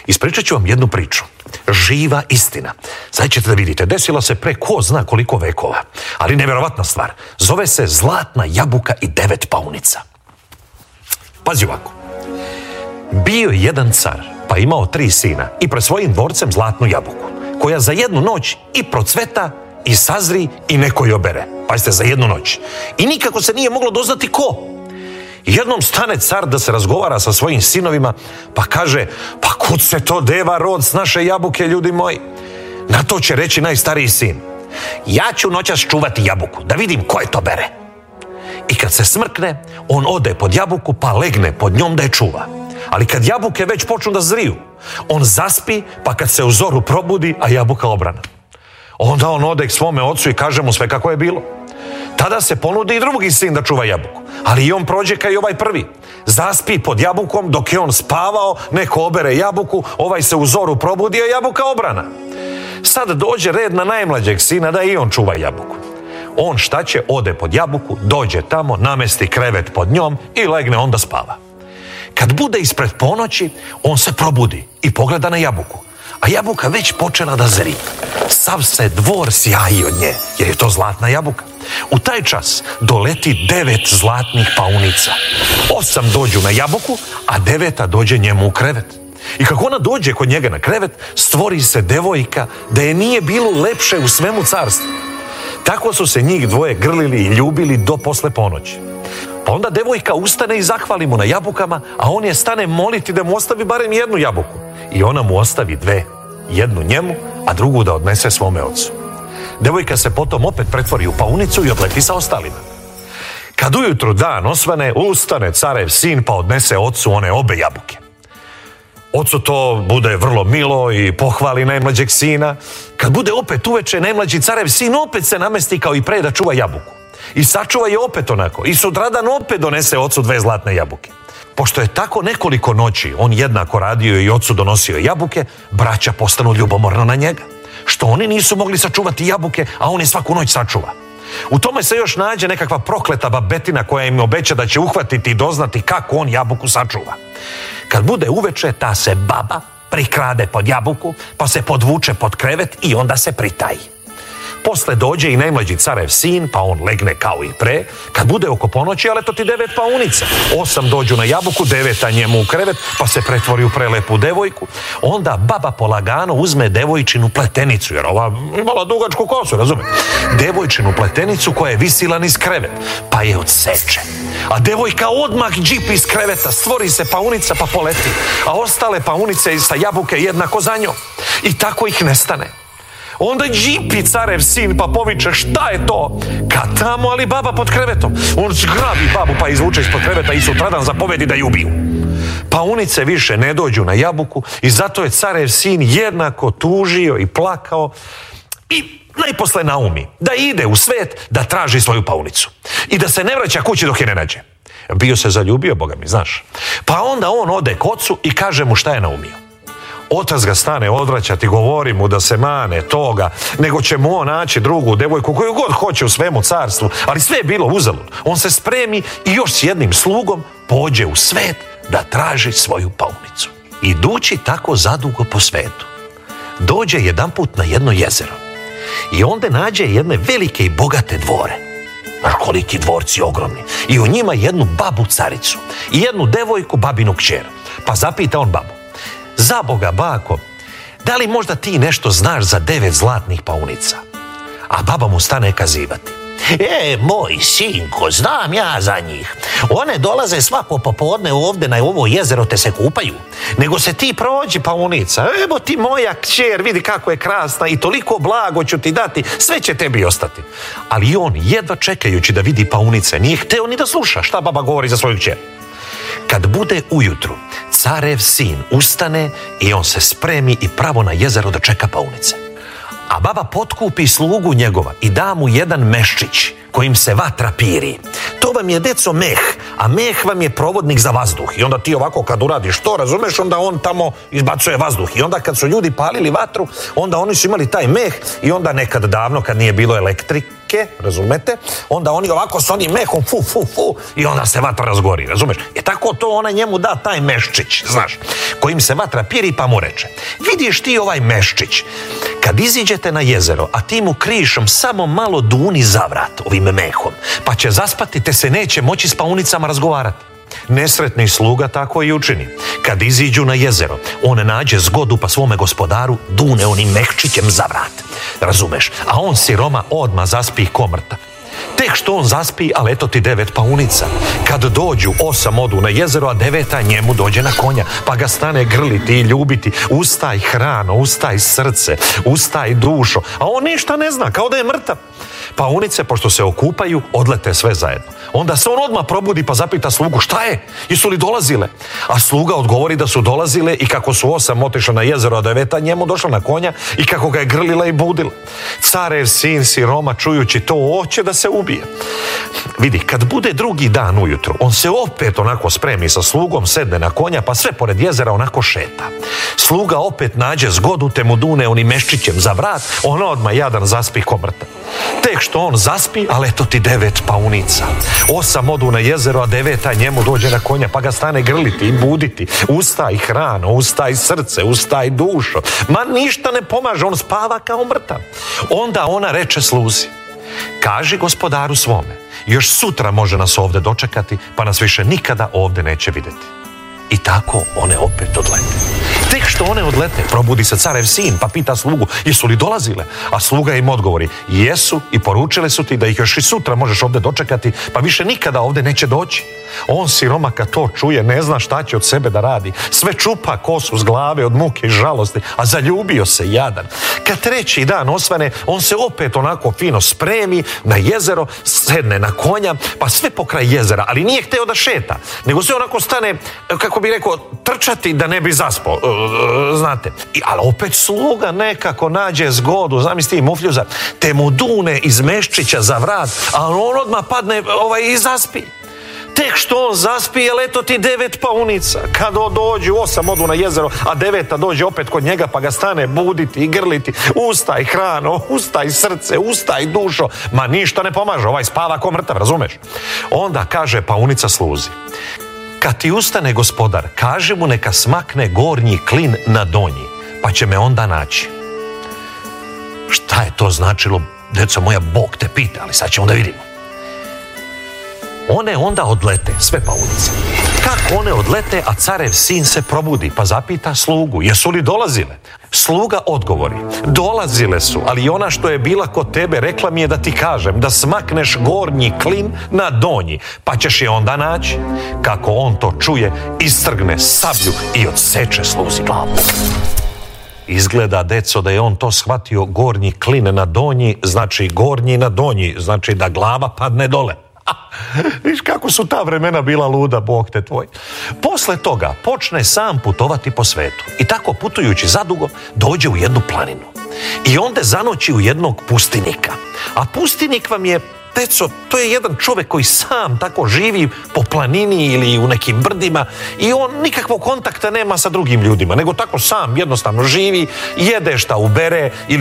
Ispričat ću vam jednu priču. Živa istina. Sad ćete da vidite, desila se pre ko zna koliko vekova. Ali nevjerovatna stvar. Zove se Zlatna jabuka i 9 paunica. Pazi ovako. Bio je jedan car, pa imao 3 sina i pred svojim dvorcem zlatnu jabuku, koja za jednu noć i procveta, i sazri, i neko je obere. Pazite, za jednu noć. I nikako se nije moglo doznati ko. Jednom stane car da se razgovara sa svojim sinovima, pa kaže, pa kud se to deva rod s naše jabuke, ljudi moji? Na to će reći najstariji sin, ja ću noćas čuvati jabuku, da vidim ko je to bere. I kad se smrkne, on ode pod jabuku, pa legne pod njom da je čuva. Ali kad jabuke već počnu da zriju, on zaspi, pa kad se u zoru probudi, a jabuka obrana. Onda on ode k svome ocu i kaže mu sve kako je bilo. Tada se ponudi i drugi sin da čuva jabuku, ali i on prođe kao i ovaj prvi. Zaspi pod jabukom, dok je on spavao, neko obere jabuku, ovaj se u zoru probudi, a jabuka obrana. Sad dođe red na najmlađeg sina da i on čuva jabuku. On šta će, ode pod jabuku, dođe tamo, namesti krevet pod njom i legne onda spava. Kad bude ispred ponoći, on se probudi i pogleda na jabuku, a jabuka već počela da zri. Sav se dvor sjaji od nje, jer je to zlatna jabuka. U taj čas doleti 9 zlatnih paunica. 8 dođu na jabuku, a 9 dođe njemu u krevet. I kako ona dođe kod njega na krevet, stvori se devojka da je nije bilo lepše u svemu carstvu. Tako su se njih dvoje grlili i ljubili do posle ponoći. Pa onda devojka ustane i zahvali mu na jabukama, a on je stane moliti da mu ostavi barem jednu jabuku. I ona mu ostavi 2. Jednu njemu, a drugu da odnese svome ocu. Devojka se potom opet pretvori u paunicu i odleti sa ostalima. Kad ujutru dan osvane, ustane carev sin pa odnese ocu one obe jabuke. Ocu to bude vrlo milo i pohvali najmlađeg sina. Kad bude opet uveče, najmlađi carev sin opet se namesti kao i pre da čuva jabuku. I sačuva je opet onako. I sutradan opet donese ocu 2 zlatne jabuke. Pošto je tako nekoliko noći on jednako radio i ocu donosio jabuke, braća postanu ljubomorna na njega. Što oni nisu mogli sačuvati jabuke, a on je svaku noć sačuva. U tome se još nađe nekakva prokleta babetina koja im obeća da će uhvatiti i doznati kako on jabuku sačuva. Kad bude uveče, ta se baba prikrade pod jabuku, pa se podvuče pod krevet i onda se pritaji. Posle dođe i najmlađi carev sin, pa on legne kao i pre. Kad bude oko ponoći, ale to ti 9 paunica. 8 dođu na jabuku, 9 njemu u krevet, pa se pretvori u prelepu devojku. Onda baba polagano uzme devojčinu pletenicu, jer ova imala dugačku kosu, razumije? Devojčinu pletenicu koja je visila niz krevet, pa je odseče. A devojka odmah džipi iz kreveta, stvori se paunica pa poleti, a ostale paunice sa jabuke jednako za njom. I tako ih nestane. Onda džipi carev sin pa poviče, šta je to? Kad tamo, ali baba pod krevetom. On zgrabi babu pa izvuče ispod kreveta i sutradan zapovedi da ju ubiju. Paunice više ne dođu na jabuku i zato je carev sin jednako tužio i plakao i najposle naumi da ide u svet da traži svoju paunicu i da se ne vraća kući dok je ne nađe. Bio se zaljubio, boga mi, znaš. Pa onda on ode k ocu i kaže mu šta je naumio. Otac ga stane odvraćati, govori mu da se mane toga, nego će mu on naći drugu devojku koju god hoće u svemu carstvu, ali sve je bilo uzalud. On se spremi i još s jednim slugom pođe u svet da traži svoju paunicu. Idući tako zadugo po svetu, dođe jedanput na jedno jezero i onda nađe jedne velike i bogate dvore. Koliki dvorci ogromni. I u njima jednu babu caricu i jednu devojku babinu kćer. Pa zapita on babu, za Boga, bako, da li možda ti nešto znaš za 9 zlatnih paunica? A baba mu stane kazivati. Moj sinko, znam ja za njih. One dolaze svako popodne ovdje na ovo jezero te se kupaju. Nego se ti prođi, paunica. Evo ti moja kćer, vidi kako je krasna i toliko blago ću ti dati, sve će tebi ostati. Ali on, jedva čekajući da vidi paunice, nije hteo ni da sluša šta baba govori za svoju kćer. Kad bude ujutru, carev sin ustane i on se spremi i pravo na jezero da čeka paunice. A baba potkupi slugu njegova i da mu jedan meščić kojim se vatra piri. To vam je, deco, meh, a meh vam je provodnik za vazduh. I onda ti ovako kad uradiš to, razumeš, onda on tamo izbacuje vazduh. I onda kad su ljudi palili vatru, onda oni su imali taj meh i onda nekad davno, kad nije bilo elektrike meke, razumete, onda oni ovako s onim mehom fu i onda se vatra razgori, razumeš? Tako to ona njemu da taj meščić, znaš, kojim se vatra piri pa mu reče: vidiš ti ovaj meščić, kad iziđete na jezero, a ti mu krišom samo malo duni zavrat ovim mehom, pa će zaspati te se neće moći s paunicama razgovarati. Nesretni sluga tako i učini. Kad iziđu na jezero, on nađe zgodu pa svome gospodaru dune onim mehčićem za vrat. Razumeš? A on siroma odmah zaspi ko mrtav. Tek što on zaspi, ali eto ti 9 paunica. Kad dođu, 8 odu na jezero, a 9 njemu dođe na konja, pa ga stane grliti i ljubiti. Ustaj hrano, ustaj srce, ustaj dušo. A on ništa ne zna, kao da je mrtav. Paunice, pošto se okupaju, odlete sve zajedno. Onda se on odmah probudi pa zapita slugu: šta je? Jesu li dolazile? A sluga odgovori da su dolazile i kako su 8 otišla na jezero, a 9 njemu došla na konja i kako ga je grlila i budila. Carev sin siroma, čujući to, hoće da se ubije. Vidi, kad bude drugi dan ujutro, on se opet onako spremi sa slugom, sedne na konja, pa sve pored jezera onako šeta. Sluga opet nađe zgodu, te mu dune onim meščićem za vrat, on odmah jadan zaspi ko mrtav. Tek što on zaspi, ali eto ti 9 paunica. 8 odu na jezero, a 9 njemu dođe na konja, pa ga stane grliti i buditi. Ustaj hrano, ustaj srce, ustaj dušo. Ma ništa ne pomaže, on spava kao mrtav. Onda ona reče sluzi: kaži gospodaru svome, još sutra može nas ovdje dočekati, pa nas više nikada ovdje neće vidjeti. I tako one opet odlete. Tek što one odlete, probudi se carev sin, pa pita slugu: jesu li dolazile? A sluga im odgovori: jesu, i poručile su ti da ih još i sutra možeš ovdje dočekati, pa više nikada ovdje neće doći. On siroma kad to čuje ne zna šta će od sebe da radi. Sve čupa kosu s glave od muke i žalosti, a zaljubio se jadan. Kad treći dan osvane, on se opet onako fino spremi na jezero, sedne na konja, pa sve pokraj jezera, ali nije hteo da šeta, nego se onako stane, kako bi rekao, trčati da ne bi zaspao, znate. Ali opet sluga nekako nađe zgodu, zamisli ti mufljuza, te mu dune iz meščića za vrat, a on odmah padne i zaspi. Tek što on zaspi, ali eto ti 9 paunica. Kad dođu, 8 odu na jezero, a 9 dođe opet kod njega, pa ga stane buditi i grliti. Ustaj hrano, ustaj srce, ustaj dušo. Ma ništa ne pomaže, ovaj spava ko mrtav, razumeš? Onda kaže paunica sluzi: kad ti ustane gospodar, kaži mu neka smakne gornji klin na donji, pa će me onda naći. Šta je to značilo, deco moja, Bog te pita, ali sad ćemo da vidimo. One onda odlete, sve paunice. Kako one odlete, a carev sin se probudi, pa zapita slugu: jesu li dolazile? Sluga odgovori: dolazile su, ali ona što je bila kod tebe rekla mi je da ti kažem da smakneš gornji klin na donji, pa ćeš je onda naći. Kako on to čuje, istrgne sablju i odseče sluzi glavu. Izgleda, deco, da je on to shvatio: gornji klin na donji znači gornji na donji, znači da glava padne dole. Viš kako su ta vremena bila luda, Bog te tvoj. Posle toga počne sam putovati po svetu i tako putujući zadugo dođe u jednu planinu i onda zanoći u jednog pustinika. A pustinik vam je, deco, to je jedan čovjek koji sam tako živi po planini ili u nekim brdima i on nikakvog kontakta nema sa drugim ljudima, nego tako sam jednostavno živi, jede šta ubere ili